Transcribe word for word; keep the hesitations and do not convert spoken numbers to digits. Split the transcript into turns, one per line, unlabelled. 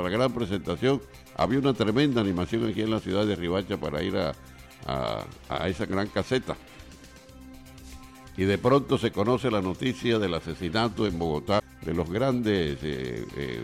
la gran presentación. Había una tremenda animación aquí en la ciudad de Riohacha para ir a, a, a esa gran caseta. Y de pronto se conoce la noticia del asesinato en Bogotá de los grandes eh, eh,